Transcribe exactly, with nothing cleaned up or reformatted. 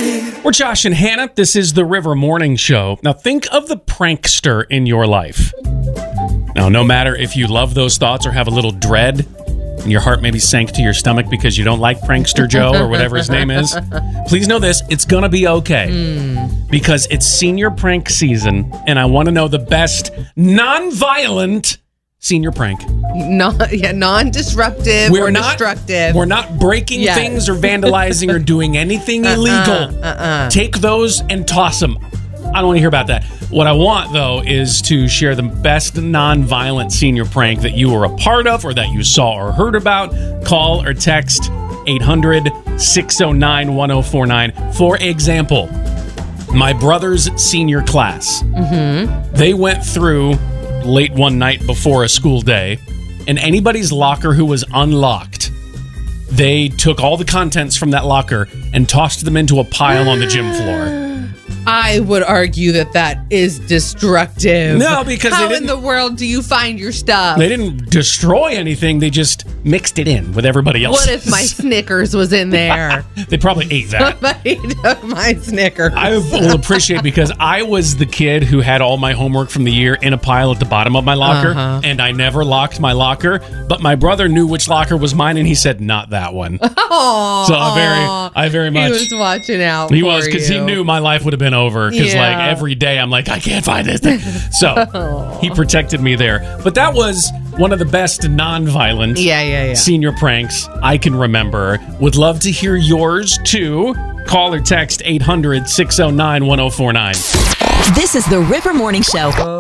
We're Josh and Hannah. This is the River Morning Show. Now, think of the prankster in your life. Now, no matter if you love those thoughts or have a little dread, and your heart maybe sank to your stomach because you don't like Prankster Joe or whatever his name is, please know this, it's going to be okay. Mm. Because it's senior prank season, and I want to know the best non-violent senior prank. Non, yeah, non-disruptive we're or not, destructive. We're not breaking yes. things or vandalizing or doing anything uh-uh, illegal. Uh-uh. Take those and toss them. I don't want to hear about that. What I want, though, is to share the best non-violent senior prank that you were a part of or that you saw or heard about. Call or text eight hundred, six oh nine, one oh four nine. For example, my brother's senior class. Mm-hmm. They went through late one night before a school day, and anybody's locker who was unlocked, they took all the contents from that locker and tossed them into a pile on the gym floor. I would argue that that is destructive. No, because how they didn't, in the world do you find your stuff? They didn't destroy anything. They just mixed it in with everybody else. What if my Snickers was in there? They probably ate that. Somebody took my Snickers. I will appreciate because I was the kid who had all my homework from the year in a pile at the bottom of my locker, uh-huh. and I never locked my locker. But my brother knew which locker was mine, and he said, "Not that one." Oh, so I very, I very much. He was watching out. He for was because he knew my life would have been over because yeah. like every day I'm like, I can't find this thing. So he protected me there. But that was one of the best non-violent yeah, yeah, yeah. senior pranks I can remember. Would love to hear yours too. Call or text eight hundred, six oh nine, one oh four nine. This is the River Morning Show.